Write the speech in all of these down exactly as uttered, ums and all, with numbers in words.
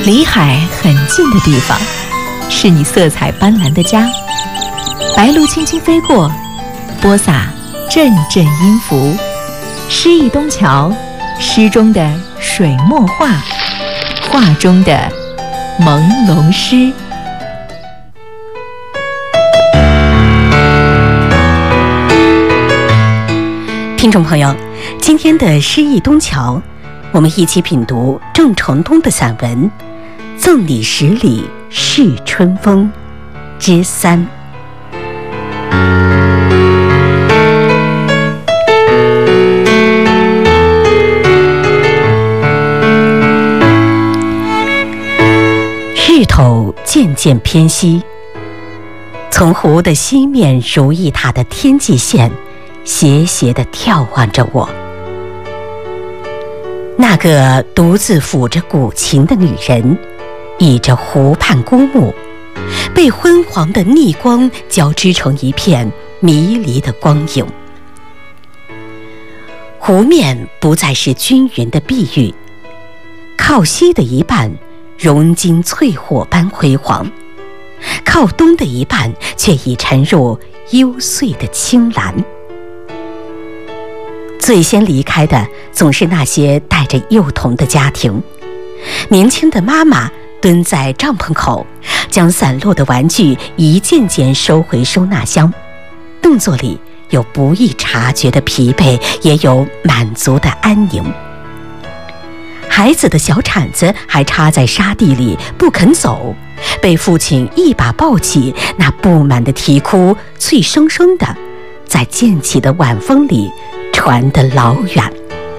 离海很近的地方，是你色彩斑斓的家。白鹭轻轻飞过，播撒阵阵音符。诗意东桥，诗中的水墨画，画中的朦胧诗。 听众朋友，今天的诗意东桥，我们一起品读郑成东的散文《赠你十里是春风》之三。日头渐渐偏西，从湖的西面如一塔的天际线斜斜地眺望着我。那个独自抚着古琴的女人，倚着湖畔孤木，被昏黄的逆光交织成一片迷离的光影。湖面不再是均匀的碧玉，靠西的一半融金淬火般辉煌，靠东的一半却已沉入幽邃的青蓝。最先离开的总是那些带着幼童的家庭，年轻的妈妈蹲在帐篷口，将散落的玩具一件件收回收纳箱，动作里有不易察觉的疲惫，也有满足的安宁。孩子的小铲子还插在沙地里不肯走，被父亲一把抱起，那布满的啼哭脆生生的在渐起的晚风里传得老远。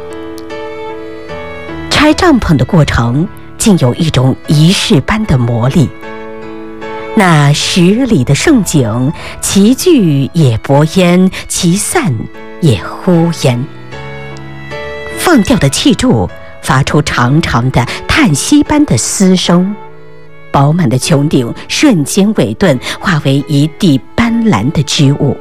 拆帐篷的过程竟有一种仪式般的魔力，那十里的盛景，其聚也薄烟，其散也忽烟。放掉的气柱发出长长的叹息般的嘶声，饱满的穹顶瞬间萎顿，化为一地斑斓的织物。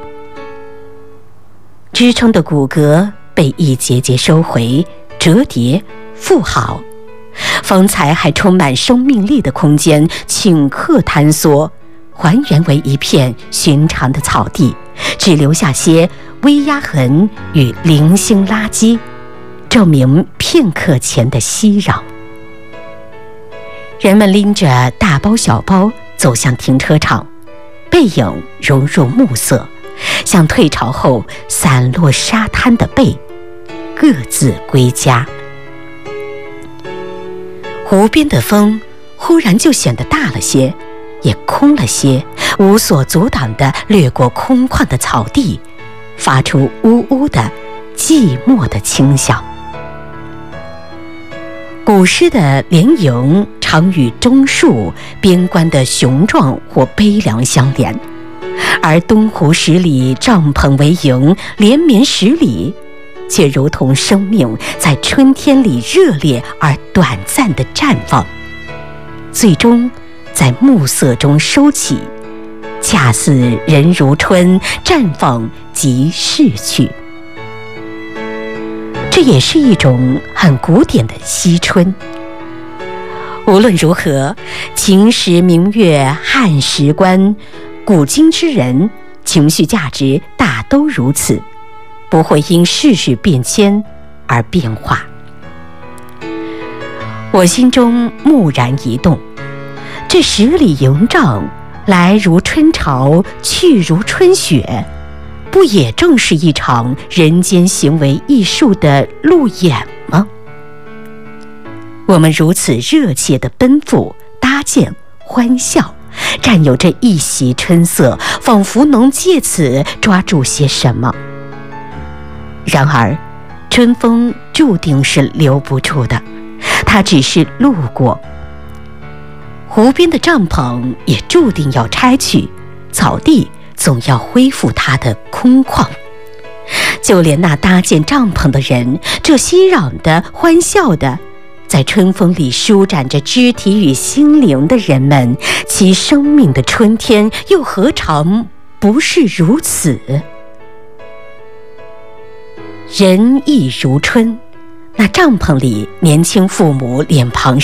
支撑的骨骼被一节节收回、折叠、复好，方才还充满生命力的空间顷刻坍缩，还原为一片寻常的草地，只留下些微压痕与零星垃圾，证明片刻前的熙攘。人们拎着大包小包走向停车场，背影融入暮色，像退潮后散落沙滩的背，各自归家。湖边的风忽然就显得大了些，也空了些，无所阻挡地掠过空旷的草地，发出呜呜的寂寞的清响。古诗的连营常与中树边关的雄壮或悲凉相连，而东湖十里帐篷为营，连绵十里，却如同生命在春天里热烈而短暂的绽放，最终在暮色中收起，恰似人如春，绽放即逝去。这也是一种很古典的惜春。无论如何，秦时明月汉时关，古今之人情绪价值大都如此，不会因世事变迁而变化。我心中蓦然一动，这十里营帐来如春潮，去如春雪，不也正是一场人间行为艺术的路演吗？我们如此热切地奔赴、搭建、欢笑，占有这一袭春色，仿佛能借此抓住些什么。然而春风注定是留不住的，它只是路过。湖边的帐篷也注定要拆去，草地总要恢复它的空旷。就连那搭建帐篷的人，这熙攘的、欢笑的，在春风里舒展着肢体与心灵的人们，其生命的春天又何尝不是如此？人亦如春，那帐篷里年轻父母脸庞